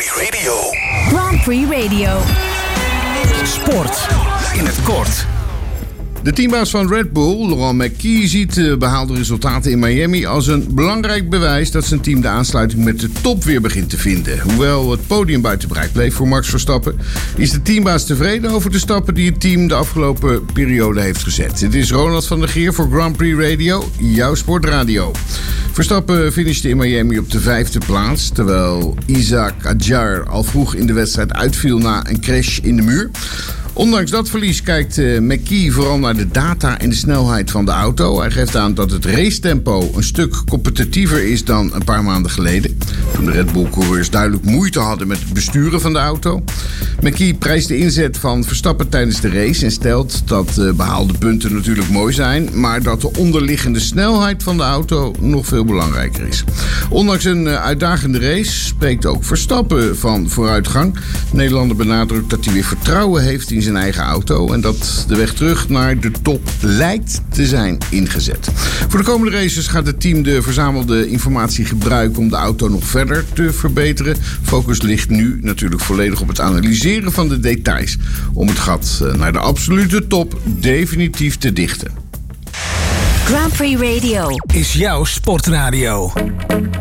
Prix Radio. Grand Prix Radio. Sport in het kort. De teambaas van Red Bull, Laurent McKee, ziet de behaalde resultaten in Miami als een belangrijk bewijs dat zijn team de aansluiting met de top weer begint te vinden. Hoewel het podium buiten bereik bleef voor Max Verstappen, is de teambaas tevreden over de stappen die het team de afgelopen periode heeft gezet. Dit is Ronald van der Geer voor Grand Prix Radio, jouw sportradio. Verstappen finishte in Miami op de 5e plaats, terwijl Isaac Adjar al vroeg in de wedstrijd uitviel na een crash in de muur. Ondanks dat verlies kijkt McKee vooral naar de data en de snelheid van de auto. Hij geeft aan dat het racetempo een stuk competitiever is dan een paar maanden geleden, toen de Red Bull-coureurs duidelijk moeite hadden met het besturen van de auto. McKee prijst de inzet van Verstappen tijdens de race en stelt dat de behaalde punten natuurlijk mooi zijn, maar dat de onderliggende snelheid van de auto nog veel belangrijker is. Ondanks een uitdagende race spreekt ook Verstappen van vooruitgang. De Nederlander benadrukt dat hij weer vertrouwen heeft in zijn eigen auto en dat de weg terug naar de top lijkt te zijn ingezet. Voor de komende races gaat het team de verzamelde informatie gebruiken om de auto nog verder te verbeteren. Focus ligt nu natuurlijk volledig op het analyseren van de details om het gat naar de absolute top definitief te dichten. Grand Prix Radio Is jouw sportradio.